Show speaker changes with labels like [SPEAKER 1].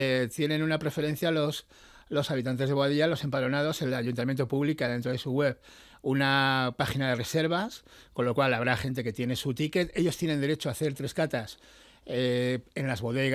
[SPEAKER 1] tienen una preferencia los habitantes de Boadilla, los empadronados. El ayuntamiento publica dentro de su web una página de reservas, con lo cual habrá gente que tiene su ticket. Ellos tienen derecho a hacer 3 catas en las bodegas